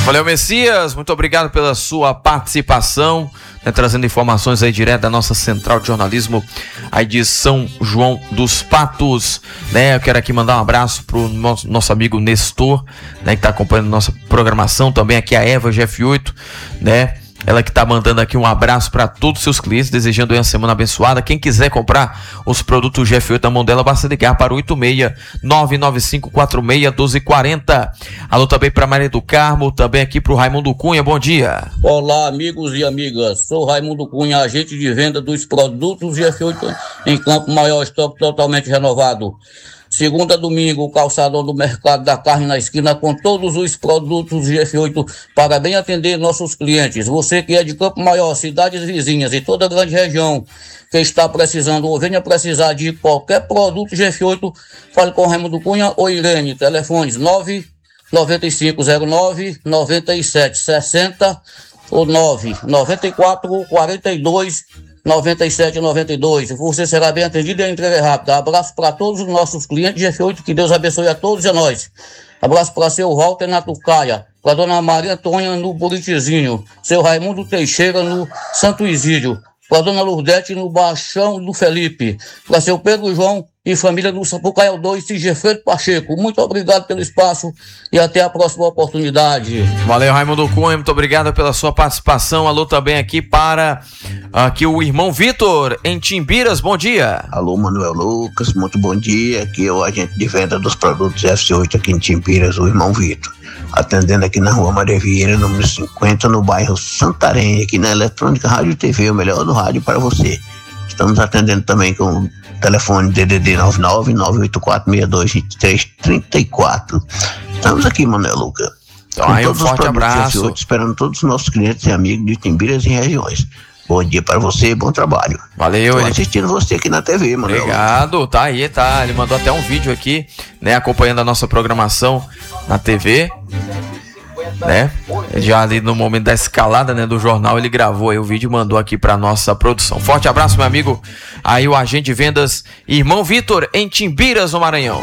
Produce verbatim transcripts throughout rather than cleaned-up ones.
Valeu, Messias, muito obrigado pela sua participação, né, trazendo informações aí direto da nossa central de jornalismo aí de São João dos Patos, né? Eu quero aqui mandar um abraço pro nosso, nosso amigo Nestor, né, que tá acompanhando nossa programação, também aqui a Eva G F oito, né? Ela que tá mandando aqui um abraço para todos os seus clientes, desejando uma semana abençoada. Quem quiser comprar os produtos G F oito na mão dela, basta ligar para oito seis nove nove cinco quatro seis um dois quatro zero. Alô também para Maria do Carmo, também aqui para o Raimundo Cunha, bom dia. Olá, amigos e amigas, sou Raimundo Cunha, agente de venda dos produtos G F oito em Campo Maior, estoque totalmente renovado. Segunda a domingo, o calçadão do Mercado da Carne na esquina com todos os produtos G F oito para bem atender nossos clientes. Você que é de Campo Maior, cidades vizinhas e toda a grande região que está precisando ou venha precisar de qualquer produto G F oito, fale com Raimundo Cunha ou Irene. Telefones nove nove cinco zero nove nove sete seis zero ou nove nove quatro quatro dois noventa e sete noventa e dois. Você será bem atendido e a entrega é rápida. Abraço para todos os nossos clientes G F oito, que Deus abençoe a todos e a nós. Abraço para seu Walter na Tucaia, para dona Maria Antônia no Buritizinho, seu Raimundo Teixeira no Santo Isídio, para dona Lurdete no Baixão do Felipe, para seu Pedro João e família no Sapucaia dois, Sigefredo Pacheco. Muito obrigado pelo espaço e até a próxima oportunidade. Valeu, Raimundo Cunha, muito obrigado pela sua participação. Alô também aqui para aqui o irmão Vitor em Timbiras, bom dia. Alô, Manuel Lucas, muito bom dia. Aqui é o agente de venda dos produtos F oito aqui em Timbiras, o irmão Vitor. Atendendo aqui na rua Maria Vieira, número cinquenta, no bairro Santarém, aqui na Eletrônica Rádio e T V, o melhor do rádio para você. Estamos atendendo também com o telefone D D D nove nove nove oito quatro seis dois dois três três quatro. Estamos aqui, Manuel Lucas. Então, aí um forte abraço. oito, esperando todos os nossos clientes e amigos de Timbiras e regiões. Bom dia para você, bom trabalho. Valeu. Estou assistindo você aqui na T V, Manuel. Obrigado, tá aí, tá. Ele mandou até um vídeo aqui, né, acompanhando a nossa programação na T V, né? Ele já ali no momento da escalada, né, do jornal, ele gravou aí o vídeo e mandou aqui pra nossa produção. Forte abraço, meu amigo, aí o agente de vendas irmão Vitor em Timbiras, no Maranhão.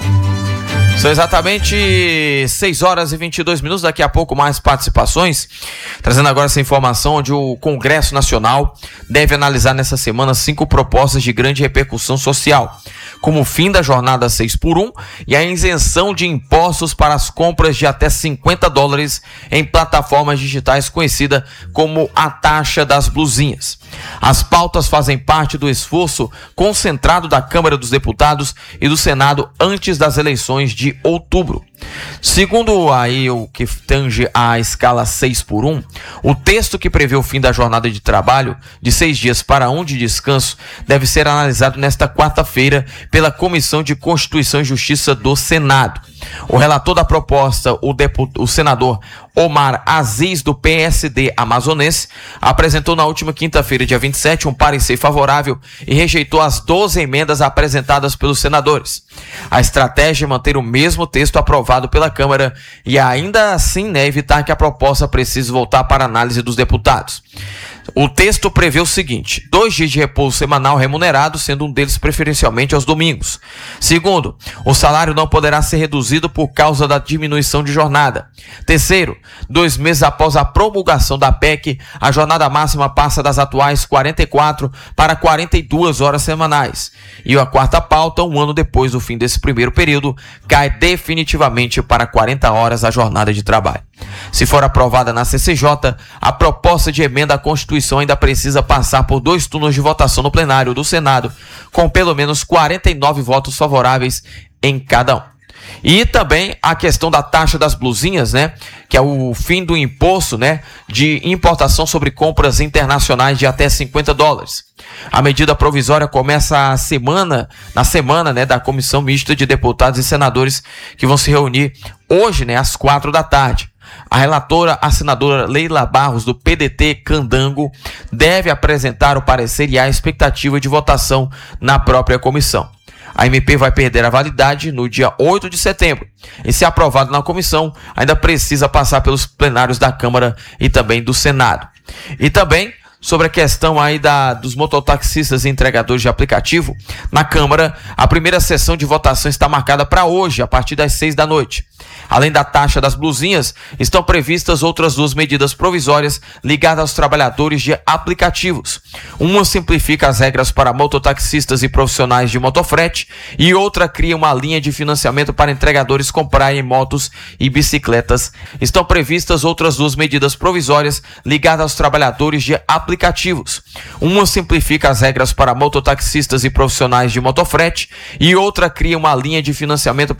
São exatamente seis horas e vinte e dois minutos, daqui a pouco mais participações, trazendo agora essa informação onde o Congresso Nacional deve analisar nessa semana cinco propostas de grande repercussão social, como o fim da jornada seis por um e a isenção de impostos para as compras de até cinquenta dólares em plataformas digitais, conhecida como a taxa das blusinhas. As pautas fazem parte do esforço concentrado da Câmara dos Deputados e do Senado antes das eleições de outubro. Segundo aí o que tange a escala seis por um, o texto que prevê o fim da jornada de trabalho de seis dias para um de descanso deve ser analisado nesta quarta-feira pela Comissão de Constituição e Justiça do Senado. O relator da proposta, o, deput... o senador Omar Aziz, do P S D amazonense, apresentou na última quinta-feira, dia vinte e sete, um parecer favorável e rejeitou as doze emendas apresentadas pelos senadores. A estratégia é manter o mesmo texto aprovado pela Câmara e ainda assim, né, evitar que a proposta precise voltar para análise dos deputados. O texto prevê o seguinte: dois dias de repouso semanal remunerado, sendo um deles preferencialmente aos domingos. Segundo, o salário não poderá ser reduzido por causa da diminuição de jornada. Terceiro, dois meses após a promulgação da P E C, a jornada máxima passa das atuais quarenta e quatro para quarenta e duas horas semanais. E a quarta pauta, um ano depois do fim desse primeiro período, cai definitivamente para quarenta horas a jornada de trabalho. Se for aprovada na C C J, a proposta de emenda à Constituição ainda precisa passar por dois turnos de votação no plenário do Senado, com pelo menos quarenta e nove votos favoráveis em cada um. E também a questão da taxa das blusinhas, né, que é o fim do imposto, né, de importação sobre compras internacionais de até cinquenta dólares. A medida provisória começa a semana, na semana, né, da Comissão Mista de Deputados e Senadores, que vão se reunir hoje, né, às quatro da tarde. A relatora, a senadora Leila Barros, do P D T Candango, deve apresentar o parecer e a expectativa de votação na própria comissão. A M P vai perder a validade no dia oito de setembro. E se aprovado na comissão, ainda precisa passar pelos plenários da Câmara e também do Senado. E também sobre a questão aí da, dos mototaxistas e entregadores de aplicativo, na Câmara, a primeira sessão de votação está marcada para hoje, a partir das seis da noite. Além da taxa das blusinhas, estão previstas outras duas medidas provisórias ligadas aos trabalhadores de aplicativos. Uma simplifica as regras para mototaxistas e profissionais de motofrete e outra cria uma linha de financiamento para entregadores comprarem motos e bicicletas. Estão previstas outras duas medidas provisórias ligadas aos trabalhadores de aplicativos. Uma simplifica as regras para mototaxistas e profissionais de motofrete e outra cria uma linha de financiamento